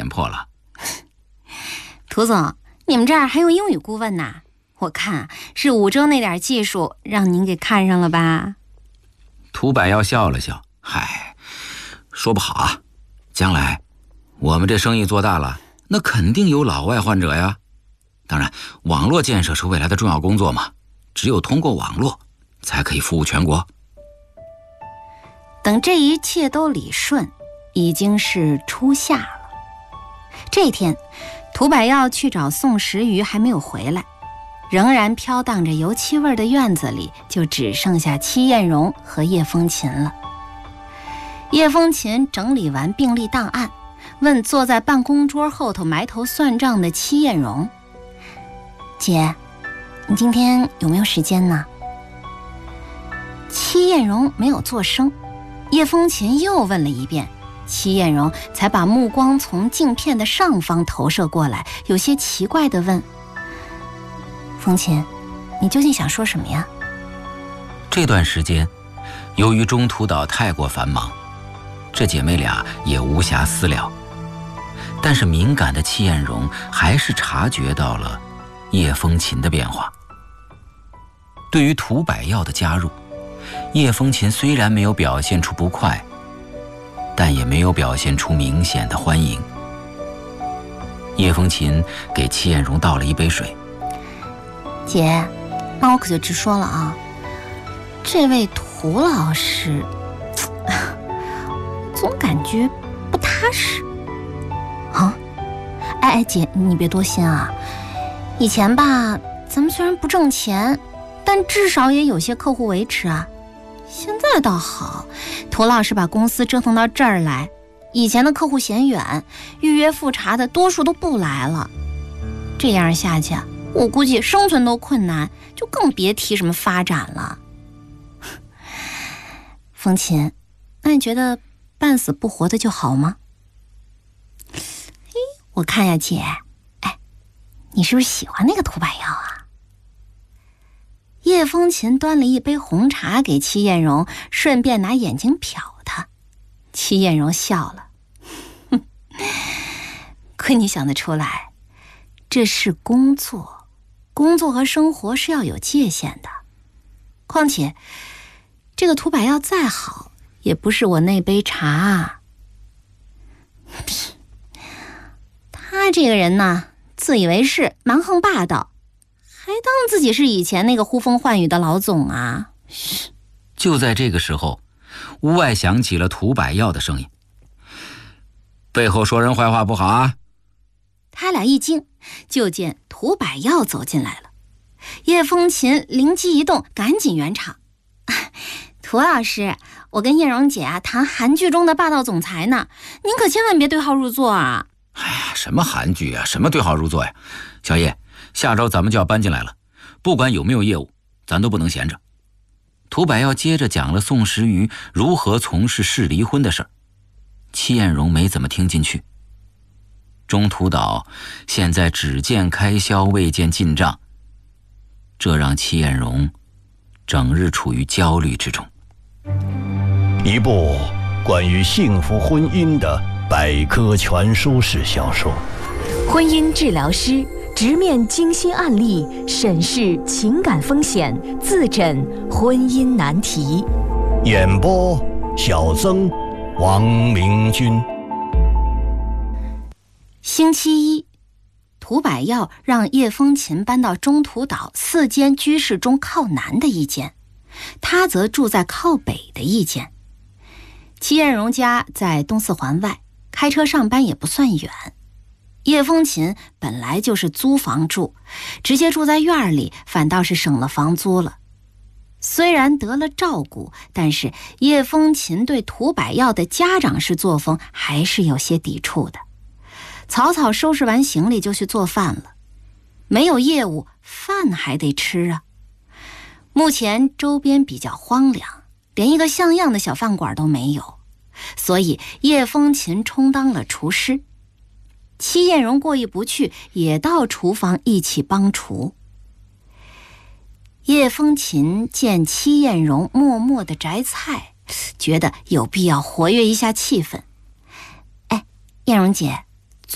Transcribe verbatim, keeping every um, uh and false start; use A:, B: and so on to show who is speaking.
A: 破了。
B: 涂总，你们这儿还有英语顾问呢？我看啊，是五洲那点技术让您给看上了吧？
A: 涂百耀笑了笑，嗨，说不好啊，将来我们这生意做大了，那肯定有老外患者呀。当然，网络建设是未来的重要工作嘛，只有通过网络才可以服务全国。
B: 等这一切都理顺，已经是初夏了。这天，涂百耀去找宋时瑜还没有回来，仍然飘荡着油漆味的院子里就只剩下戚艳荣和叶风琴了。叶风琴整理完病历档案，问坐在办公桌后头埋头算账的戚艳荣：姐，你今天有没有时间呢？戚艳荣没有作声，叶风琴又问了一遍，戚艳荣才把目光从镜片的上方投射过来，有些奇怪地问：风琴，你究竟想说什么呀？
A: 这段时间，由于中途岛太过繁忙，这姐妹俩也无暇私聊。但是敏感的戚艳荣还是察觉到了叶风琴的变化。对于涂百耀的加入，叶风琴虽然没有表现出不快，但也没有表现出明显的欢迎。叶风琴给戚艳荣倒了一杯水。
B: 姐，那我可就直说了啊，这位涂老师总感觉不踏实啊。哎哎，姐，你别多心啊，以前吧咱们虽然不挣钱，但至少也有些客户维持啊。现在倒好，涂老师把公司折腾到这儿来，以前的客户嫌远，预约复查的多数都不来了。这样下去，我估计生存都困难，就更别提什么发展了。风琴，那你觉得半死不活的就好吗？嘿，我看呀，姐，哎，你是不是喜欢那个涂百耀啊？叶风琴端了一杯红茶给戚艳荣，顺便拿眼睛瞟她。戚艳荣笑了，哼，亏你想得出来，这是工作，工作和生活是要有界限的。况且，这个涂百耀再好，也不是我那杯茶。他这个人呢，自以为是，蛮横霸道，还当自己是以前那个呼风唤雨的老总啊。
A: 就在这个时候，屋外响起了涂百耀的声音：背后说人坏话不好啊。
B: 他俩一惊，就见涂百耀走进来了。叶风琴灵机一动，赶紧圆场：涂老师，我跟艳荣姐啊谈韩剧中的霸道总裁呢，您可千万别对号入座啊。
A: 哎呀，什么韩剧啊，什么对号入座呀。小叶，下周咱们就要搬进来了，不管有没有业务，咱都不能闲着。涂百耀接着讲了宋时瑜如何从事事离婚的事儿，戚艳荣没怎么听进去。中途岛现在只见开销未见进账，这让戚艳荣整日处于焦虑之中。
C: 一部关于幸福婚姻的百科全书式小说，
D: 婚姻治疗师直面精心案例，审视情感风险，自诊婚姻难题。
C: 演播小曾、王明君。
B: 星期一，涂百耀让叶风琴搬到中途岛四间居室中靠南的一间，他则住在靠北的一间。戚艳荣家在东四环外，开车上班也不算远。叶风琴本来就是租房住，直接住在院里，反倒是省了房租了。虽然得了照顾，但是叶风琴对涂百耀的家长式作风还是有些抵触的。草草收拾完行李就去做饭了，没有业务，饭还得吃啊。目前周边比较荒凉，连一个像样的小饭馆都没有，所以叶风琴充当了厨师。戚艳荣过意不去，也到厨房一起帮厨。叶风琴见戚艳荣默默地摘菜，觉得有必要活跃一下气氛。哎，艳荣姐，